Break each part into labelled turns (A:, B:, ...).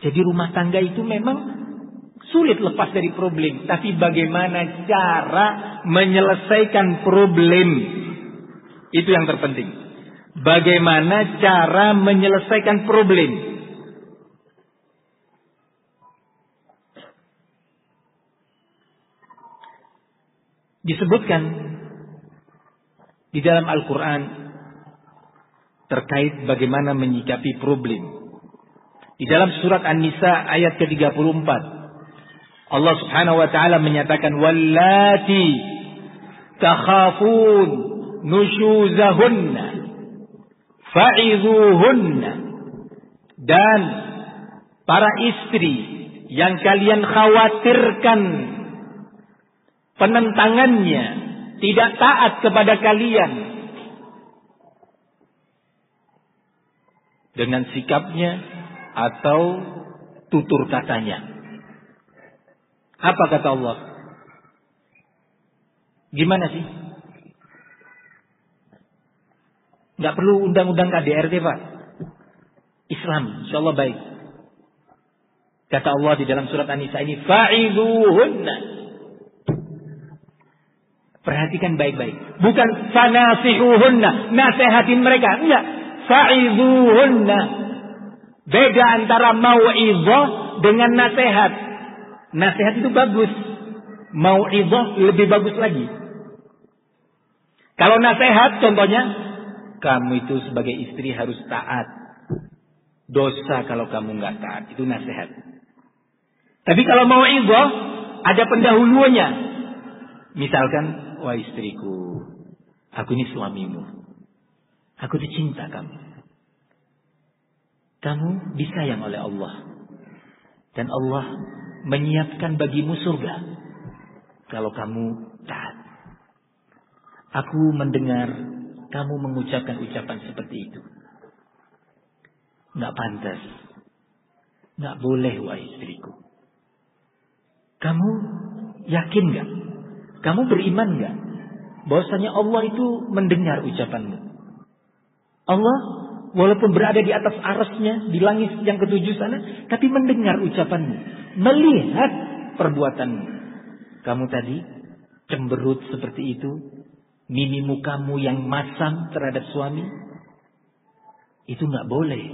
A: Jadi rumah tangga itu memang sulit lepas dari problem. Tapi bagaimana cara menyelesaikan problem, itu yang terpenting. Bagaimana cara menyelesaikan problem. Disebutkan di dalam Al-Quran terkait bagaimana menyikapi problem. Di dalam surat An-Nisa ayat ke-34, Allah Subhanahu wa taala menyatakan wallati takhafun nushuzahunna fa'izuhunna, dan para istri yang kalian khawatirkan penentangannya, tidak taat kepada kalian dengan sikapnya atau tutur katanya. Apa kata Allah? Gimana sih? Nggak perlu undang-undang KDRT, Pak. Islam, insyaallah baik. Kata Allah di dalam surat An-Nisa ini, fa'izuhunna. Perhatikan baik-baik. Bukan fanasihuhunna, nasihatin mereka. Enggak. Fa'izuhunna. Beda antara mau'izah dengan nasihat. Nasihat itu bagus. Mau'izah lebih bagus lagi. Kalau nasihat contohnya, kamu itu sebagai istri harus taat. Dosa kalau kamu nggak taat. Itu nasihat. Tapi kalau mau'izah, ada pendahuluannya. Misalkan, wah istriku, aku ini suamimu. Aku dicinta kamu. Kamu disayang oleh Allah. Dan Allah menyiapkan bagimu surga kalau kamu taat. Aku mendengar kamu mengucapkan ucapan seperti itu. Nggak pantas. Nggak boleh, wahai istriku. Kamu yakin nggak? Kamu beriman nggak? Bahwasanya Allah itu mendengar ucapanmu. Allah walaupun berada di atas arasnya, di langit yang ketujuh sana, tapi mendengar ucapanmu, melihat perbuatanmu. Kamu tadi cemberut seperti itu, mimi mukamu yang masam terhadap suami, itu nggak boleh.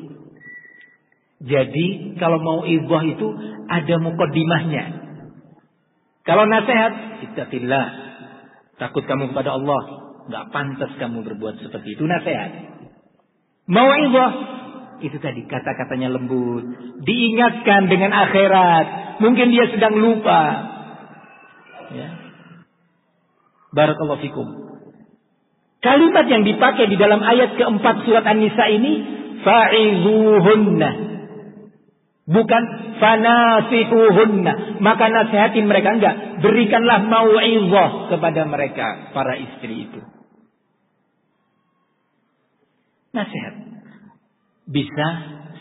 A: Jadi kalau mau ibah itu ada muqaddimahnya. Kalau nasihat, ittaqillah, takut kamu kepada Allah, nggak pantas kamu berbuat seperti itu, nasihat. Mau'izah itu tadi kata-katanya lembut, diingatkan dengan akhirat. Mungkin dia sedang lupa. Ya. Barakallahu fikum. Kalimat yang dipakai di dalam ayat keempat surat An-Nisa ini, fa'izuhunna, bukan fanasihuhunna. Maka nasihatin mereka, enggak. Berikanlah mau'izah kepada mereka, para istri itu. Nasihat bisa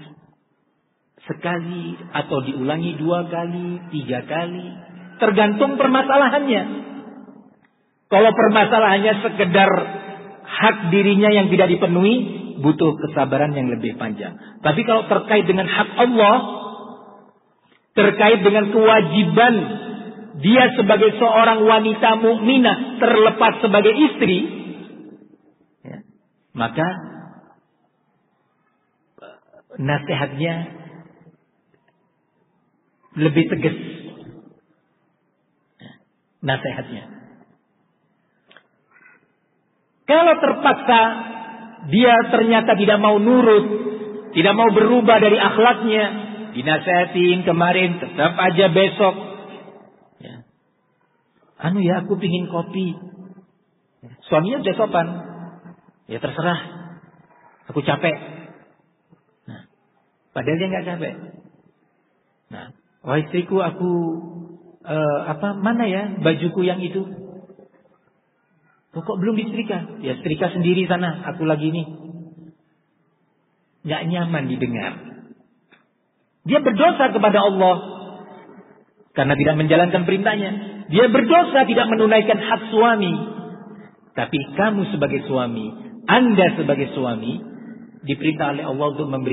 A: sekali atau diulangi 2 kali, 3 kali, tergantung permasalahannya. Kalau permasalahannya sekedar hak dirinya yang tidak dipenuhi, butuh kesabaran yang lebih panjang. Tapi kalau terkait dengan hak Allah, terkait dengan kewajiban dia sebagai seorang wanita mukminah terlepas sebagai istri, ya, maka nasihatnya lebih tegas. Nasihatnya. Kalau terpaksa dia ternyata tidak mau nurut, tidak mau berubah dari akhlaknya, dinasihatin kemarin, tetap aja besok. Ya. Aku pingin kopi. Suaminya udah sopan. Ya terserah. Aku capek. Padahal dia nggak capek. Nah, wahai istriku, aku mana ya bajuku yang itu? Kok belum disetrika? Ya setrika sendiri sana. Aku lagi ini. Nggak nyaman didengar. Dia berdosa kepada Allah karena tidak menjalankan perintahnya. Dia berdosa tidak menunaikan hak suami. Tapi kamu sebagai suami, Anda sebagai suami, diperintah oleh Allah untuk memberi